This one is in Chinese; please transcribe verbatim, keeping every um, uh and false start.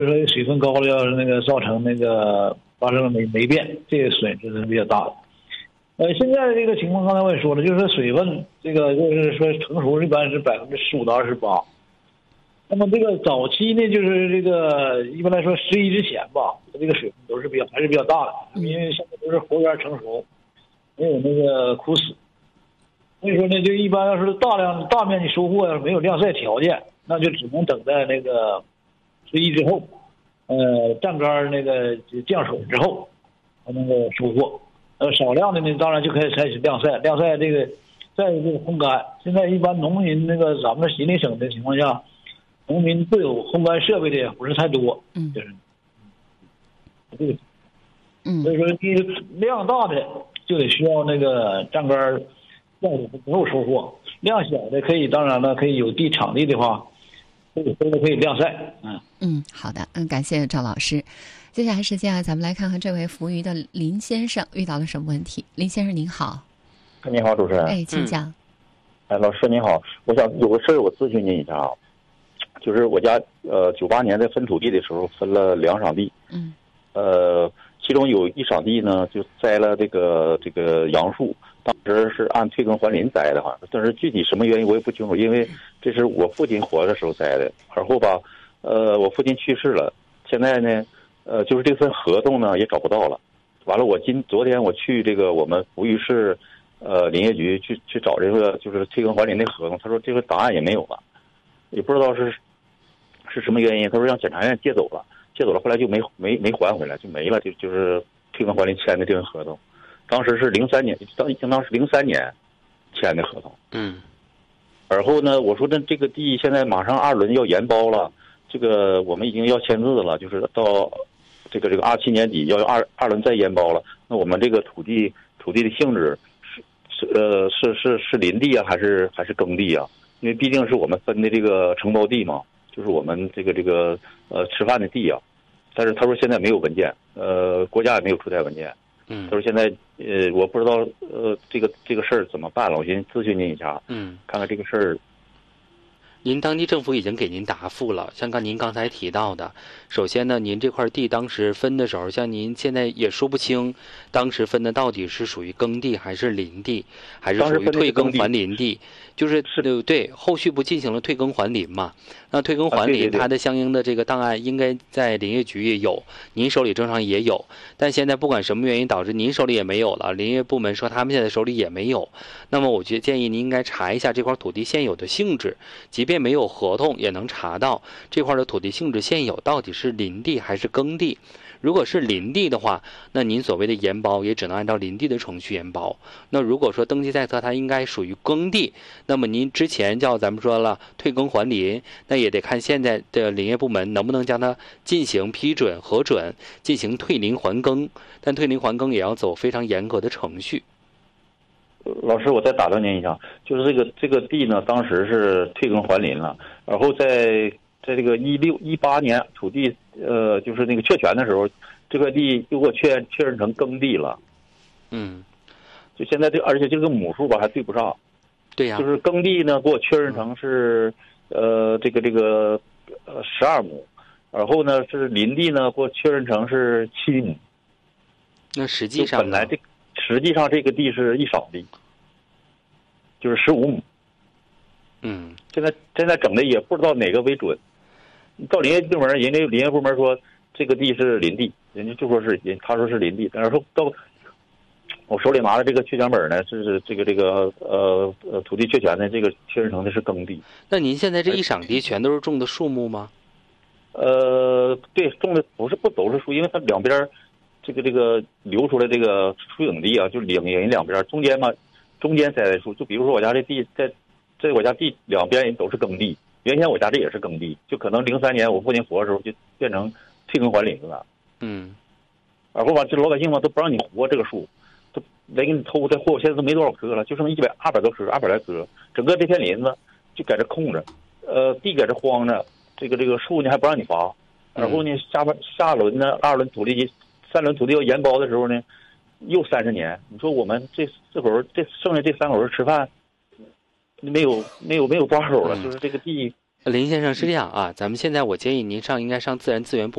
说水分高了，要是那个造成那个发生了霉霉变，这个损失是比较大的。呃，现在这个情况刚才我也说了，就是说水分这个就是说成熟一般是百分之十五到二十八。那么这个早期呢，就是这个一般来说十一之前吧，这个水分都是比较还是比较大的，因为现在都是活源成熟，没有那个枯死。所以说呢，就一般要是大量大面积收获，要是没有晾晒条件，那就只能等待那个十一之后，呃，站杆那个降水之后才能够收获。呃，少量的呢，当然就可以采取晾晒，晾晒这个再一个烘干。现在一般农民那个咱们吉林省的情况下，农民都有烘干设备的也不是太多， 嗯， 就是这个， 嗯， 所以说你量大的就得需要那个站杆量不够收获，量小的可以，当然了，可以有地场地的话，都都可以晾晒，嗯嗯，好的，嗯，感谢赵老师。接下来时间啊，咱们来看看这位扶余的林先生遇到了什么问题。林先生您好。 你好，主持人。 哎，请讲。 哎，老师您好，我想有个事儿我咨询您一下啊，就是我家呃九八年在分土地的时候分了两场地， 嗯， 呃，其中有一场地呢就栽了这个这个杨树，当时是按退耕还林栽的哈，但是具体什么原因我也不清楚，因为这是我父亲活的时候栽的，而后吧，呃，我父亲去世了，现在呢。呃，就是这份合同呢也找不到了，完了我今昨天我去这个我们扶余市，呃林业局去去找这个就是退耕还林的合同，他说这个档案也没有了，也不知道是是什么原因，他说让检察院借走了，借走了后来就没没没还回来就没了，就就是退耕还林签的这份合同，当时是零三年，当相当是零三年签的合同， 嗯， 而后呢，我说这这个地现在马上二轮要研包了，这个我们已经要签字了，就是到。这个这个二七年底要二二轮再研包了，那我们这个土地土地的性质是是呃是是是林地啊，还是还是耕地啊？因为毕竟是我们分的这个承包地嘛，就是我们这个这个呃吃饭的地啊。但是他说现在没有文件，呃，国家也没有出台文件。 嗯， 他说现在呃我不知道呃这个这个事儿怎么办了，我先咨询您一下， 嗯， 看看这个事儿。 您当地政府已经给您答复了，像刚您刚才提到的，首先呢，您这块地当时分的时候，像您现在也说不清，当时分的到底是属于耕地还是林地，还是属于退耕还林地，就是对对，后续不进行了退耕还林嘛？那退耕还林，它的相应的这个档案应该在林业局也有，您手里正常也有，但现在不管什么原因导致您手里也没有了，林业部门说他们现在手里也没有，那么我觉得建议您应该查一下这块土地现有的性质，即便没有合同也能查到这块的土地性质现有到底是林地还是耕地。如果是林地的话，那您所谓的研包也只能按照林地的程序研包。那如果说登记在册它应该属于耕地，那么您之前叫咱们说了退耕还林，那也得看现在的林业部门能不能将它进行批准核准，进行退林还耕。但退林还耕也要走非常严格的程序。 老师，我再打断您一下，就是这个这个地呢，当时是退耕还林了，然后在在这个一六一八年土地呃就是那个确权的时候，这块地又给我确确认成耕地了。 嗯， 就现在这而且这个亩数吧还对不上。 对呀、啊。 就是耕地呢给我确认成是呃这个这个呃十二亩，然后呢是林地呢给我确认成是七亩。 那实际上本来这实际上这个地是一晌地，就是十五亩。 嗯， 现在现在整的也不知道哪个为准。到林业部门，人家林业部门说这个地是林地，人家就说是人，他说是林地。但是说到我手里拿的这个确权本呢，是这个这个呃呃土地确权的这个确认成的是耕地。 那您现在这一晌地全都是种的树木吗？ 呃，对，种的不是不都是树，因为它两边这个这个流出来这个输影地啊，就领引两边中间嘛，中间栽的树，就比如说我家这地在。在我家地两边都是耕地，原先我家这也是耕地，就可能零三年我父亲活的时候就变成退耕还林了。 嗯， 而后吧，这老百姓嘛都不让你活这个树，都来给你偷再货，现在都没多少棵了，就剩一百二百多棵，二百来棵，整个这片林子就在这空着，呃，地在这荒着，这个这个树呢还不让你伐，然后呢下边下轮呢二轮土地、三轮土地要研包的时候呢，又三十年，你说我们这四口这剩下这三口人吃饭。没有没有没有抓手了，就是这个地。 林先生是这样啊，咱们现在我建议您上应该上自然资源部。